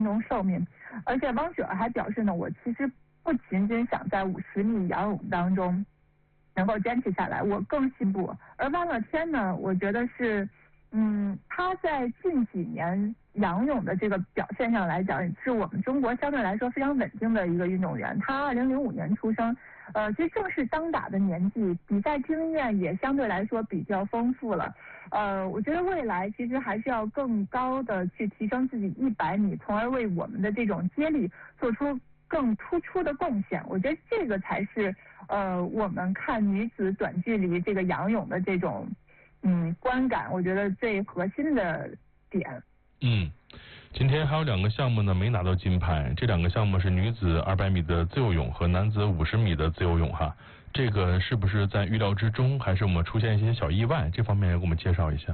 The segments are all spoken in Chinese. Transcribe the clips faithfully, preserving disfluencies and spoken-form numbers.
运动寿命。而且汪雪儿还表示呢，我其实不仅仅想在五十米仰泳当中能够坚持下来，我更进步。而万乐天呢，我觉得是，嗯，他在近几年仰泳的这个表现上来讲，是我们中国相对来说非常稳定的一个运动员。他二零零五年出生，呃，其实正是当打的年纪，比赛经验也相对来说比较丰富了。呃，我觉得未来其实还是要更高的去提升自己一百米，从而为我们的这种接力做出更突出的贡献。我觉得这个才是呃我们看女子短距离这个仰泳的这种嗯观感，我觉得最核心的点。 嗯，今天还有两个项目呢没拿到金牌，这两个项目是女子二百米的自由泳和男子五十米的自由泳哈。这个是不是在预料之中，还是我们出现一些小意外？这方面也给我们介绍一下。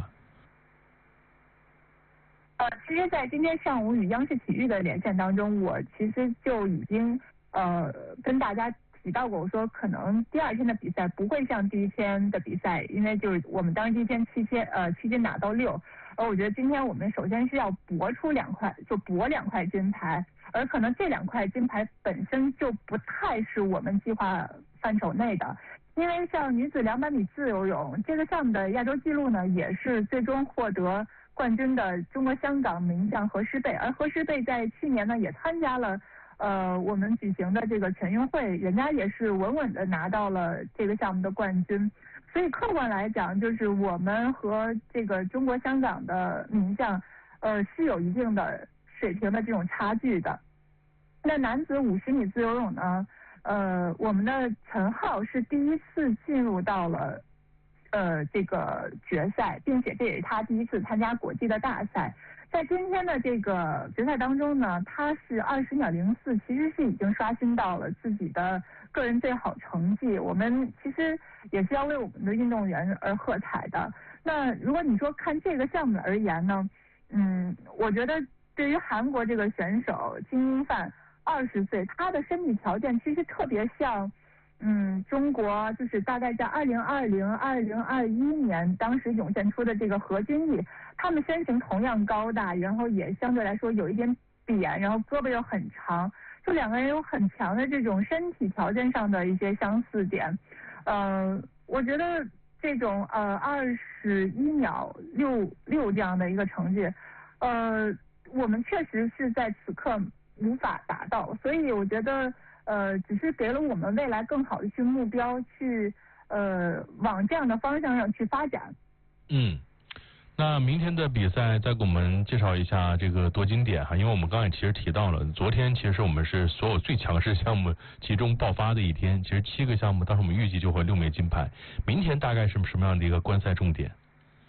呃，其实，在今天上午与央视体育的连线当中，我其实就已经呃跟大家提到过，我说可能第二天的比赛不会像第一天的比赛，因为就是我们当时第一天七天呃七金拿到六，而我觉得今天我们首先是要搏出两块，就搏两块金牌，而可能这两块金牌本身就不太是我们计划范畴内的。因为像女子两百米自由泳这个项目的亚洲纪录呢，也是最终获得冠军的中国香港名将何诗蓓，而何诗蓓在去年呢也参加了呃我们举行的这个全运会，人家也是稳稳的拿到了这个项目的冠军。所以客观来讲，就是我们和这个中国香港的名将呃是有一定的水平的这种差距的。那男子五十米自由泳呢，呃我们的陈浩是第一次进入到了呃，这个决赛，并且这也是他第一次参加国际的大赛。在今天的这个决赛当中呢，他是二十秒零四，其实是已经刷新到了自己的个人最好成绩。我们其实也是要为我们的运动员而喝彩的。那如果你说看这个项目而言呢，嗯，我觉得对于韩国这个选手金英范，二十岁，他的身体条件其实特别像。嗯，中国就是大概在二零二零、二零二一年当时涌现出的这个何君毅，他们身形同样高大，然后也相对来说有一点扁，然后胳膊又很长，就两个人有很强的这种身体条件上的一些相似点。呃，我觉得这种呃二十一秒六六这样的一个成绩，呃，我们确实是在此刻无法达到，所以我觉得。呃，只是给了我们未来更好的去目标，去呃往这样的方向上去发展。 嗯，那明天的比赛再给我们介绍一下这个夺金点哈，因为我们刚才其实提到了，昨天其实我们是所有最强势项目集中爆发的一天，其实七个项目当时我们预计就会六枚金牌，明天大概是什么样的一个观赛重点？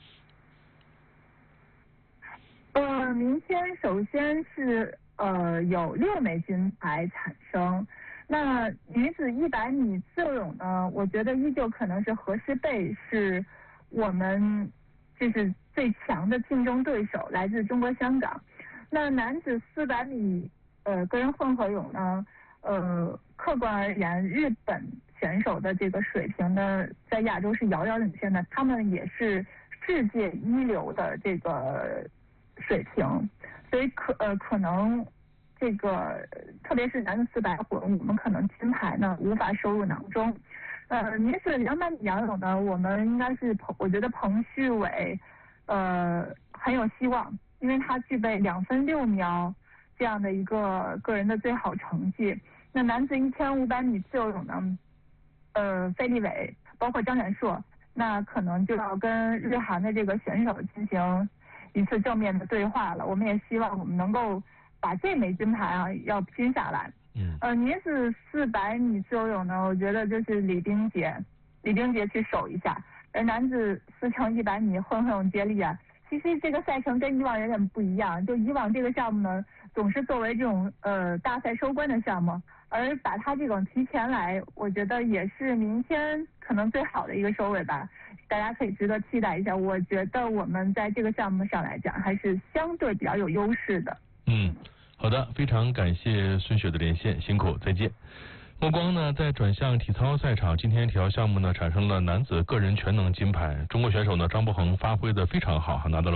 呃，明天首先是呃有六枚金牌产生。那女子一百米自由泳呢，我觉得依旧可能是何诗蓓是我们就是最强的竞争对手，来自中国香港。那男子四百米呃个人混合泳呢，呃客观而言，日本选手的这个水平呢，在亚洲是遥遥领先的，他们也是世界一流的这个水平，所以可呃可能。这个特别是男子四百混，我们可能金牌呢无法收入囊中。呃，女子两百米仰泳呢，我们应该是彭，我觉得彭旭伟，呃很有希望，因为他具备两分六秒这样的一个个人的最好成绩。那男子一千五百米自由泳呢，呃，费立伟包括张远硕，那可能就要跟日韩的这个选手进行一次正面的对话了。我们也希望我们能够。把这枚金牌啊要拼下来。 嗯。 呃，女子四百米自由泳呢，我觉得就是李冰洁，李冰洁去守一下。而男子四乘一百米混合泳接力啊，其实这个赛程跟以往有点不一样。就以往这个项目呢，总是作为这种呃大赛收官的项目，而把它这种提前来，我觉得也是明天可能最好的一个收尾吧。大家可以值得期待一下。我觉得我们在这个项目上来讲，还是相对比较有优势的。 嗯，好的，非常感谢孙雪的连线，辛苦，再见。目光呢，在转向体操赛场，今天体操项目呢产生了男子个人全能金牌，中国选手呢张博恒发挥的非常好，拿到了